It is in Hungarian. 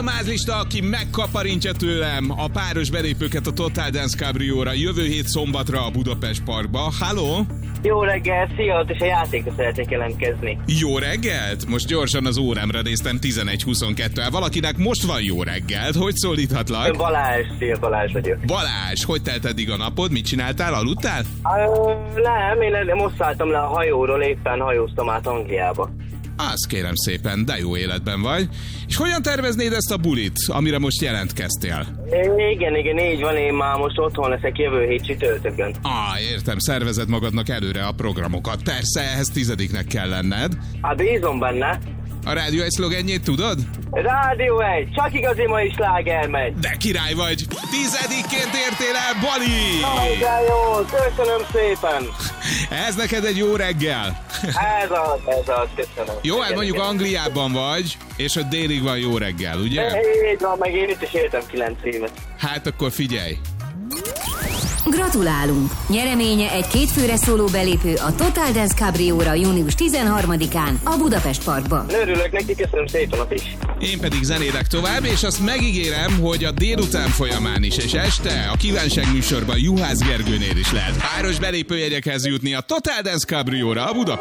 Mázlista, aki megkaparintja tőlem a páros belépőket a Total Dance Cabrióra jövő hét szombatra a Budapest Parkba. Halló? Jó reggel, szia, és a játékra szeretnék jelentkezni. Jó reggelt? Most gyorsan az órámra néztem, 11:22. Valakinek most van jó reggelt, hogy szólíthatlak? Balázs, szia, Balázs vagyok. Balázs, hogy telt eddig a napod? Mit csináltál? Aludtál? Nem, én most szálltam le a hajóról, éppen hajóztam át Angliába. Azt kérem szépen, de jó életben vagy. És hogyan terveznéd ezt a bulit, amire most jelentkeztél? Igen, így van, én már most otthon leszek jövő hét csütörtökön. Értem, szervezed magadnak előre a programokat. Persze, ehhez 10-nek kell lenned. Hát bízom benne. A Rádió 1 szlogenjét tudod? Rádió 1, csak igazi mai sláger megy. De király vagy! 10-ként értél el, Bali! Aj, de jó, köszönöm szépen. Ez neked egy jó reggel. Ez az, köszönöm. Jó, hát mondjuk Angliában vagy, és ott délig van jó reggel, ugye? Így van, meg én itt is éltem 9 évet. Hát akkor figyelj! Gratulálunk! Nyereménye egy kétfőre szóló belépő a Total Dance Cabrióra június 13-án a Budapest Parkban. Örülök neki, köszönöm szépen a is. Én pedig zenélek tovább, és azt megígérem, hogy a délután folyamán is, és este a kívánság műsorban Juhász Gergőnél is lehet páros belépőjegyekhez jutni a Total Dance Cabrióra a Budapest